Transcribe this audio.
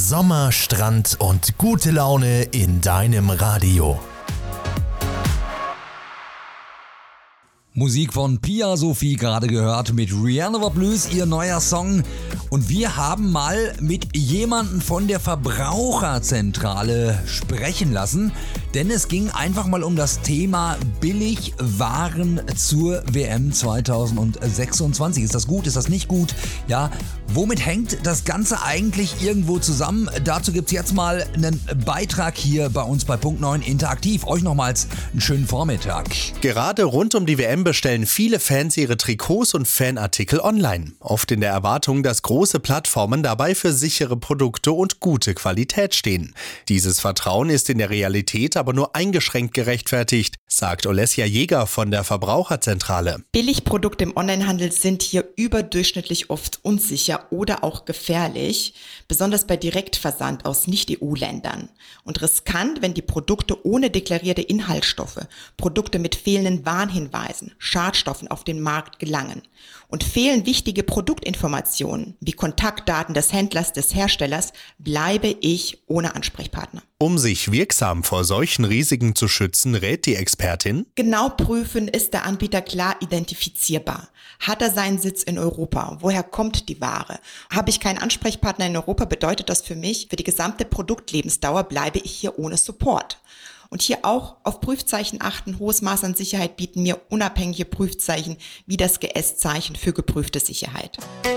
Sommer, Strand und gute Laune in deinem Radio. Musik von Pia Sophie gerade gehört mit Rihanna Blues, ihr neuer Song. Und wir haben mal mit jemandem von der Verbraucherzentrale sprechen lassen, denn es ging einfach mal um das Thema Billigwaren zur WM 2026. Ist das gut, ist das nicht gut? Ja, womit hängt das Ganze eigentlich irgendwo zusammen? Dazu gibt's jetzt mal einen Beitrag hier bei uns bei Punkt 9 Interaktiv. Euch nochmals einen schönen Vormittag. Gerade rund um die WM bestellen viele Fans ihre Trikots und Fanartikel online. Oft in der Erwartung, dass große Plattformen dabei für sichere Produkte und gute Qualität stehen. Dieses Vertrauen ist in der Realität aber nur eingeschränkt gerechtfertigt, sagt Olesja Jäger von der Verbraucherzentrale. Billigprodukte im Onlinehandel sind hier überdurchschnittlich oft unsicher oder auch gefährlich, besonders bei Direktversand aus Nicht-EU-Ländern. Und riskant, wenn die Produkte ohne deklarierte Inhaltsstoffe, Produkte mit fehlenden Warnhinweisen, Schadstoffen auf den Markt gelangen. Und fehlen wichtige Produktinformationen wie Kontaktdaten des Händlers, des Herstellers, bleibe ich ohne Ansprechpartner. Um sich wirksam vor solchen Risiken zu schützen, rät die Expertin: Genau prüfen, ist der Anbieter klar identifizierbar. Hat er seinen Sitz in Europa? Woher kommt die Ware? Habe ich keinen Ansprechpartner in Europa, bedeutet das für mich, für die gesamte Produktlebensdauer bleibe ich hier ohne Support. Und hier auch auf Prüfzeichen achten. Hohes Maß an Sicherheit bieten mir unabhängige Prüfzeichen wie das GS-Zeichen für geprüfte Sicherheit.